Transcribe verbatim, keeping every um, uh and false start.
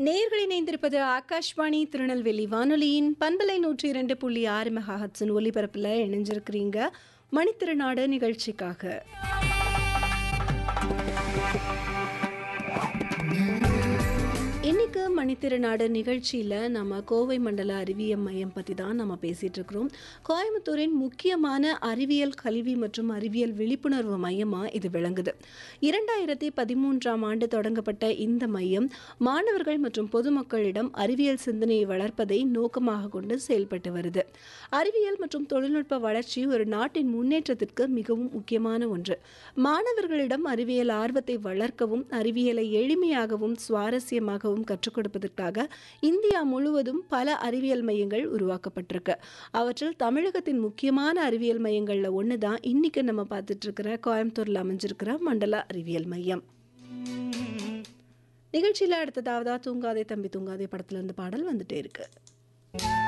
நேயர்கள் இணைந்திருப்பது ஆகாஷ்வாணி திருநெல்வேலி வானொலியின் பண்பலை நூற்றி இரண்டு புள்ளி ஆறு மெகாஹட்ஸின் ஒலிபரப்பில் இணைஞ்சிருக்கிறீங்க மணித்திருநாடு நிகழ்ச்சிக்காக. இன்னைக்கு மணித்திருநாடு நிகழ்ச்சியில் நம்ம கோவை மண்டல அறிவியல் மையம் பற்றி தான் நம்ம பேசிகிட்டு இருக்கிறோம். கோயம்புத்தூரின் முக்கியமான அறிவியல் கல்வி மற்றும் அறிவியல் விழிப்புணர்வு மையமாக இது விளங்குது. இரண்டாயிரத்தி பதிமூன்றாம் ஆண்டு தொடங்கப்பட்ட இந்த மையம் மாணவர்கள் மற்றும் பொதுமக்களிடம் அறிவியல் சிந்தனையை வளர்ப்பதை நோக்கமாக கொண்டு செயல்பட்டு வருது. அறிவியல் மற்றும் தொழில்நுட்ப வளர்ச்சி ஒரு நாட்டின் முன்னேற்றத்திற்கு மிகவும் முக்கியமான ஒன்று. மாணவர்களிடம் அறிவியல் ஆர்வத்தை வளர்க்கவும் அறிவியலை எளிமையாகவும் சுவாரஸ்யமாகவும் கற்றுக் கொடுப்பதற்காக இந்தியா முழுவதும் பல அறிவியல் மையங்கள் உருவாக்கப்பட்டிருக்கு. அவற்றில் தமிழகத்தின் முக்கியமான அறிவியல் மையங்கள்ல ஒன்று தான் இன்னைக்கு நம்ம பார்த்துட்டு இருக்கிற கோயம்புத்தூர்ல அமைஞ்சிருக்கிற மண்டல அறிவியல் மையம். நிகழ்ச்சியில அடுத்ததாவதா தூங்காதே தம்பி தூங்காதே படத்துல இருந்து பாடல் வந்துட்டே இருக்கு.